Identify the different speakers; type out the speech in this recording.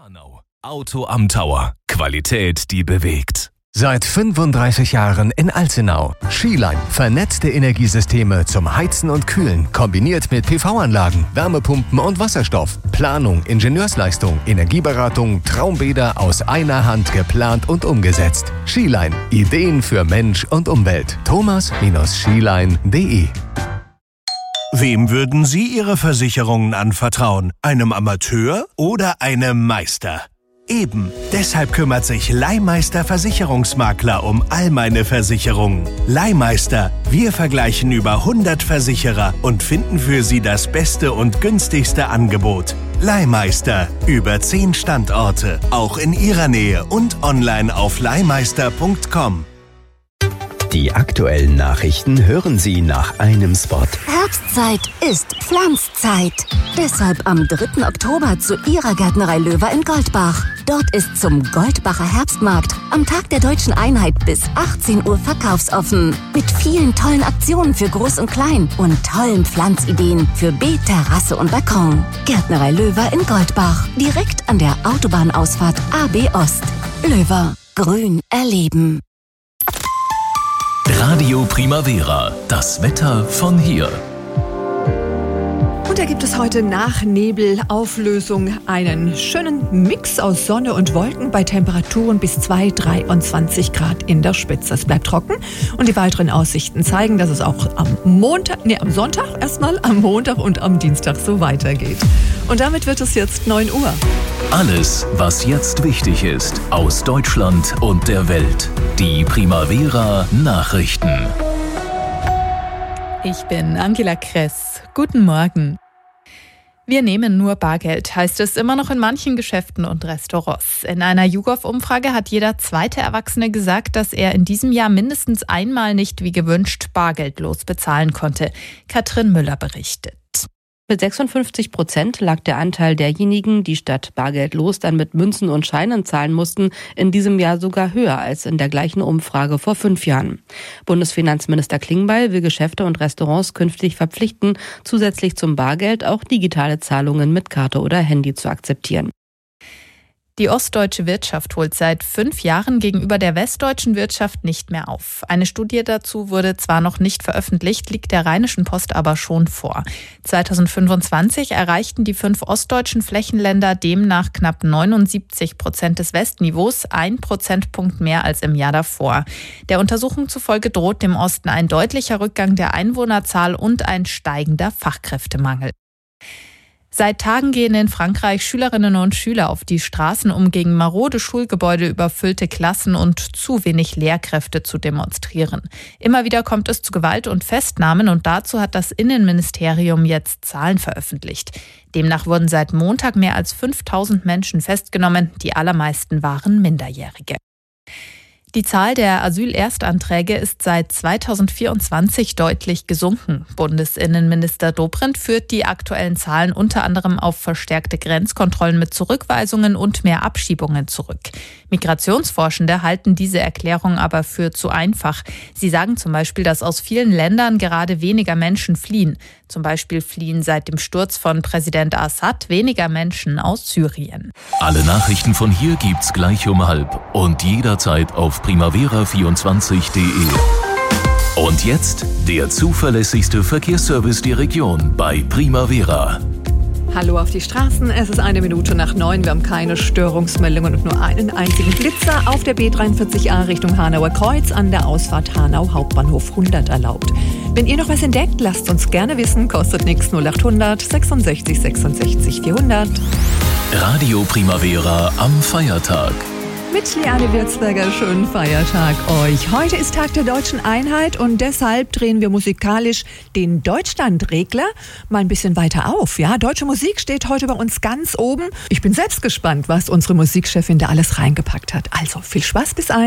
Speaker 1: Hanau. Auto am Tower. Qualität, die bewegt.
Speaker 2: Seit 35 Jahren in Alzenau. Skiline. Vernetzte Energiesysteme zum Heizen und Kühlen. Kombiniert mit PV-Anlagen, Wärmepumpen und Wasserstoff. Planung, Ingenieursleistung, Energieberatung, Traumbäder aus einer Hand geplant und umgesetzt. Skiline. Ideen für Mensch und Umwelt. thomas-skiline.de.
Speaker 3: Wem würden Sie Ihre Versicherungen anvertrauen? Einem Amateur oder einem Meister? Eben, deshalb kümmert sich Leihmeister Versicherungsmakler um all meine Versicherungen. Leihmeister, wir vergleichen über 100 Versicherer und finden für Sie das beste und günstigste Angebot. Leihmeister, über 10 Standorte, auch in Ihrer Nähe und online auf leihmeister.com.
Speaker 4: Die aktuellen Nachrichten hören Sie nach einem Spot.
Speaker 5: Herbstzeit ist Pflanzzeit. Deshalb am 3. Oktober zu Ihrer Gärtnerei Löwer in Goldbach. Dort ist zum Goldbacher Herbstmarkt am Tag der Deutschen Einheit bis 18 Uhr verkaufsoffen. Mit vielen tollen Aktionen für Groß und Klein und tollen Pflanzideen für Beet, Terrasse und Balkon. Gärtnerei Löwer in Goldbach. Direkt an der Autobahnausfahrt AB Ost. Löwer. Grün erleben.
Speaker 1: Radio Primavera. Das Wetter von hier.
Speaker 6: Und da gibt es heute nach Nebelauflösung einen schönen Mix aus Sonne und Wolken bei Temperaturen bis 23 Grad in der Spitze. Es bleibt trocken und die weiteren Aussichten zeigen, dass es auch am Sonntag erstmal, am Montag und am Dienstag so weitergeht. Und damit wird es jetzt 9 Uhr.
Speaker 1: Alles, was jetzt wichtig ist, aus Deutschland und der Welt. Die Primavera Nachrichten.
Speaker 7: Ich bin Angela Kress. Guten Morgen. Wir nehmen nur Bargeld, heißt es immer noch in manchen Geschäften und Restaurants. In einer YouGov-Umfrage hat jeder zweite Erwachsene gesagt, dass er in diesem Jahr mindestens einmal nicht wie gewünscht bargeldlos bezahlen konnte. Katrin Müller berichtet.
Speaker 8: Mit 56% lag der Anteil derjenigen, die statt bargeldlos dann mit Münzen und Scheinen zahlen mussten, in diesem Jahr sogar höher als in der gleichen Umfrage vor 5 Jahren. Bundesfinanzminister Klingbeil will Geschäfte und Restaurants künftig verpflichten, zusätzlich zum Bargeld auch digitale Zahlungen mit Karte oder Handy zu akzeptieren.
Speaker 7: Die ostdeutsche Wirtschaft holt seit 5 Jahren gegenüber der westdeutschen Wirtschaft nicht mehr auf. Eine Studie dazu wurde zwar noch nicht veröffentlicht, liegt der Rheinischen Post aber schon vor. 2025 erreichten die 5 ostdeutschen Flächenländer demnach knapp 79% des Westniveaus, 1 Prozentpunkt mehr als im Jahr davor. Der Untersuchung zufolge droht dem Osten ein deutlicher Rückgang der Einwohnerzahl und ein steigender Fachkräftemangel. Seit Tagen gehen in Frankreich Schülerinnen und Schüler auf die Straßen, um gegen marode Schulgebäude, überfüllte Klassen und zu wenig Lehrkräfte zu demonstrieren. Immer wieder kommt es zu Gewalt und Festnahmen und dazu hat das Innenministerium jetzt Zahlen veröffentlicht. Demnach wurden seit Montag mehr als 5000 Menschen festgenommen, die allermeisten waren Minderjährige. Die Zahl der Asylerstanträge ist seit 2024 deutlich gesunken. Bundesinnenminister Dobrindt führt die aktuellen Zahlen unter anderem auf verstärkte Grenzkontrollen mit Zurückweisungen und mehr Abschiebungen zurück. Migrationsforschende halten diese Erklärung aber für zu einfach. Sie sagen zum Beispiel, dass aus vielen Ländern gerade weniger Menschen fliehen. Zum Beispiel fliehen seit dem Sturz von Präsident Assad weniger Menschen aus Syrien.
Speaker 1: Alle Nachrichten von hier gibt's gleich um 12 und jederzeit auf primavera24.de. Und jetzt der zuverlässigste Verkehrsservice der Region bei Primavera.
Speaker 6: Hallo auf die Straßen, es ist 1 Minute nach 9. Wir haben keine Störungsmeldungen und nur einen einzigen Blitzer auf der B43a Richtung Hanauer Kreuz an der Ausfahrt Hanau Hauptbahnhof 100 erlaubt. Wenn ihr noch was entdeckt, lasst uns gerne wissen, kostet nichts 0800 66 66 400.
Speaker 1: Radio Primavera am Feiertag.
Speaker 6: Mit Liane Wirzberger, schönen Feiertag euch. Heute ist Tag der Deutschen Einheit und deshalb drehen wir musikalisch den Deutschlandregler mal ein bisschen weiter auf. Ja, deutsche Musik steht heute bei uns ganz oben. Ich bin selbst gespannt, was unsere Musikchefin da alles reingepackt hat. Also viel Spaß bis 1.